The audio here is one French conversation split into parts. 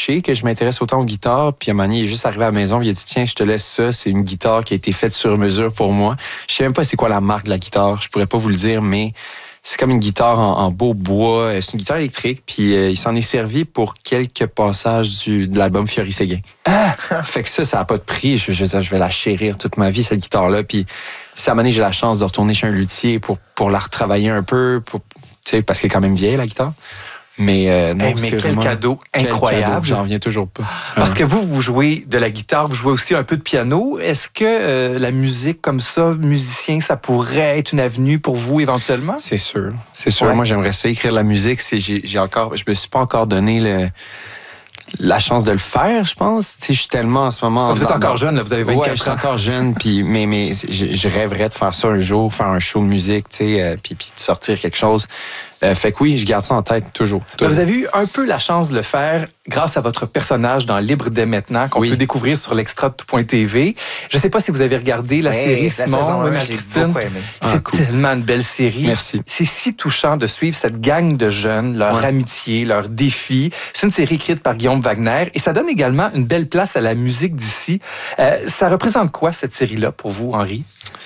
caché que je m'intéresse autant aux guitares. Puis à un moment donné, il est juste arrivé à la maison, il a dit tiens, je te laisse ça. C'est une guitare qui a été faite sur mesure pour moi. Je sais même pas c'est quoi la marque de la guitare. Je pourrais pas vous le dire, mais c'est comme une guitare en beau bois. C'est une guitare électrique. Puis il s'en est servi pour quelques passages de l'album Fiori Séguin. Fait que ça a pas de prix. Je vais la chérir toute ma vie, cette guitare-là. Puis si à un moment donné, j'ai la chance de retourner chez un luthier pour la retravailler un peu, parce qu'elle est quand même vieille, la guitare. Mais non, mais quel cadeau incroyable. J'en reviens toujours pas. Parce que vous jouez de la guitare, vous jouez aussi un peu de piano. Est-ce que la musique comme ça, musicien, ça pourrait être une avenue pour vous éventuellement? C'est sûr. C'est sûr. Ouais. Moi, j'aimerais ça écrire de la musique. Je me suis pas encore donné la chance de le faire, je pense. Je suis tellement en ce moment... Vous êtes encore jeune, là, vous avez 24 ans. Ouais, je suis encore jeune, mais je rêverais de faire ça un jour, faire un show de musique, puis de sortir quelque chose. Fait que oui, je garde ça en tête toujours. Vous avez eu un peu la chance de le faire grâce à votre personnage dans Libre dès maintenant, qu'on peut découvrir sur l'extra de tout.tv. Je ne sais pas si vous avez regardé la série, Simon, Marie-Christine. C'est tellement une belle série. Merci. C'est si touchant de suivre cette gang de jeunes, leur amitié, leurs défis. C'est une série écrite par Guillaume Wagner et ça donne également une belle place à la musique d'ici. Ça représente quoi, cette série-là, pour vous, Henri?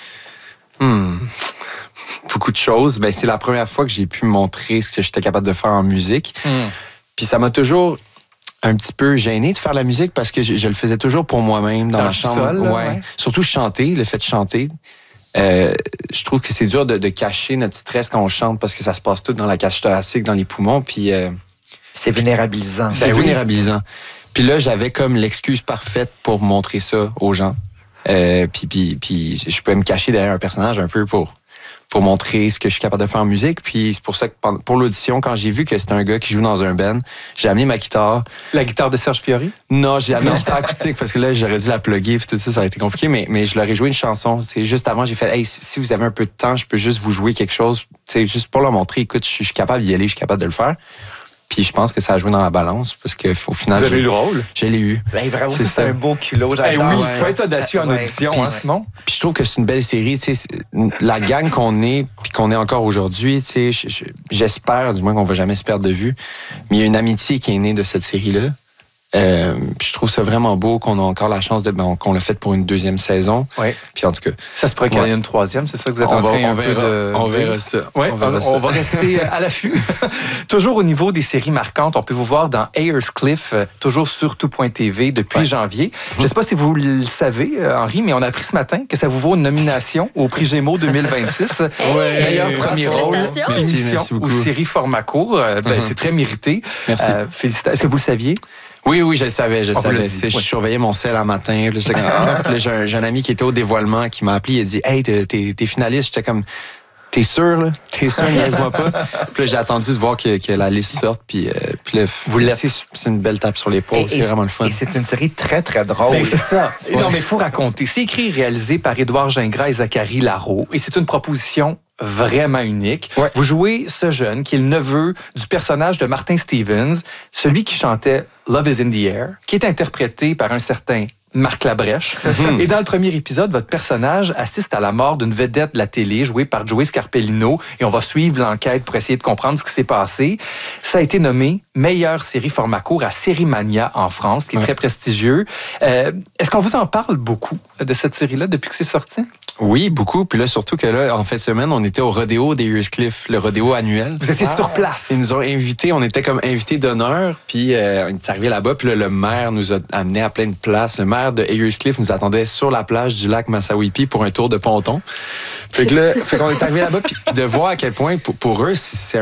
Beaucoup de choses. C'est la première fois que j'ai pu montrer ce que j'étais capable de faire en musique. Puis ça m'a toujours un petit peu gêné de faire la musique parce que je le faisais toujours pour moi-même dans ma chambre. Sol, ouais. Surtout chanter, le fait de chanter. Je trouve que c'est dur de cacher notre stress quand on chante parce que ça se passe tout dans la cage thoracique, dans les poumons. Puis c'est vulnérabilisant. C'est vulnérabilisant. Puis là, j'avais comme l'excuse parfaite pour montrer ça aux gens. Puis je pouvais me cacher derrière un personnage un peu pour montrer ce que je suis capable de faire en musique. Puis c'est pour ça que pour l'audition, quand j'ai vu que c'était un gars qui joue dans un band, j'ai amené ma guitare. La guitare de Serge Fiori? Non, j'ai amené une guitare acoustique parce que là, j'aurais dû la plugger puis tout ça aurait été compliqué. Mais je leur ai joué une chanson. C'est juste avant, j'ai fait, hey, si vous avez un peu de temps, je peux juste vous jouer quelque chose. C'est juste pour leur montrer, écoute, je suis capable d'y aller, je suis capable de le faire. Puis je pense que ça a joué dans la balance parce qu'au final... Vous avez eu le rôle? Je l'ai eu. Vraiment, c'est un beau culot. Oui, il faut être audacieux en audition, Simon. Puis je trouve que c'est une belle série. La gang qu'on est, puis qu'on est encore aujourd'hui, j'espère du moins qu'on va jamais se perdre de vue. Mais il y a une amitié qui est née de cette série-là. Puis je trouve ça vraiment beau qu'on a encore la chance qu'on l'a fait pour une deuxième saison. Ouais. Puis en tout cas, ça se pourrait qu'il y ait une troisième, c'est ça que vous êtes en train on verra ça. Ouais, on va rester à l'affût. Toujours au niveau des séries marquantes, on peut vous voir dans Ayers Cliff, toujours sur tout.tv depuis janvier. Je ne sais pas si vous le savez, Henri, mais on a appris ce matin que ça vous vaut une nomination au Prix Gémeaux 2026. Meilleur premier rôle, émission ou série format court. C'est très mérité. Merci. Félicitations. Est-ce que vous le saviez? Oui, je le savais. Je surveillais mon sel un matin. Puis là, j'ai un ami qui était au dévoilement qui m'a appelé. Il a dit « Hey, t'es finaliste. » J'étais comme « T'es sûr, là? T'es sûr, niaise-moi pas. » Puis là, j'ai attendu de voir que la liste sorte. Puis là, c'est une belle tape sur l'épaule. C'est vraiment le fun. Et c'est une série très, très drôle. C'est ça. Non, mais il faut raconter. C'est écrit et réalisé par Édouard Gingras et Zachary Larreau. Et c'est une proposition vraiment unique. Ouais. Vous jouez ce jeune qui est le neveu du personnage de Martin Stevens, celui qui chantait Love is in the Air, qui est interprété par un certain Marc Labrèche. Et dans le premier épisode, votre personnage assiste à la mort d'une vedette de la télé jouée par Joey Scarpellino et on va suivre l'enquête pour essayer de comprendre ce qui s'est passé. Ça a été nommé meilleure série format court à Sérimania en France, qui est très prestigieux. Est-ce qu'on vous en parle beaucoup de cette série-là depuis que c'est sorti? Oui, beaucoup. Puis là, surtout que là, en fin de semaine, on était au rodéo d'Ayers Cliff, le rodéo annuel. Vous étiez sur place? Ils nous ont invités, on était comme invités d'honneur. Puis on est arrivé là-bas, puis là, le maire nous a amenés à plein de places. Le maire de Ayers Cliff nous attendait sur la plage du lac Massawippi pour un tour de ponton. Fait qu'on est arrivé là-bas, puis de voir à quel point, pour eux, c'est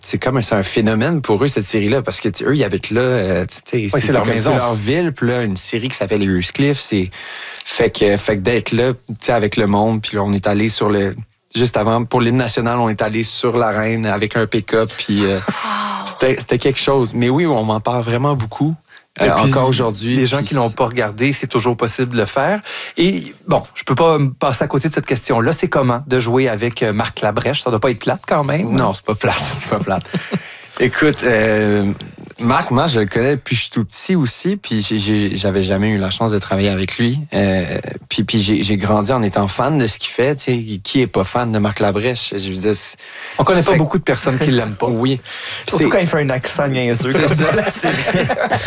un phénomène pour eux, cette série-là, parce que eux, ils habitent là, c'est leur maison, leur ville, puis là, une série qui s'appelle Ayers Cliff, fait que d'être là, avec le monde, puis là, on est allé juste avant, pour l'hymne national, on est allé sur l'arène avec un pick-up, puis c'était quelque chose. Mais oui, on m'en parle vraiment beaucoup. Encore aujourd'hui. Les gens qui l'ont pas regardé, c'est toujours possible de le faire. Et bon, je peux pas me passer à côté de cette question-là. C'est comment de jouer avec Marc Labrèche? Ça doit pas être plate quand même. Non, c'est pas plate. Écoute, Marc, moi, je le connais depuis que je suis tout petit aussi, puis j'avais jamais eu la chance de travailler avec lui. Puis j'ai grandi en étant fan de ce qu'il fait. Tu sais, qui est pas fan de Marc Labrèche? Je veux dire, on connaît pas beaucoup de personnes qui l'aiment pas. Oui. Surtout quand il fait un accent niaiseux. C'est ça.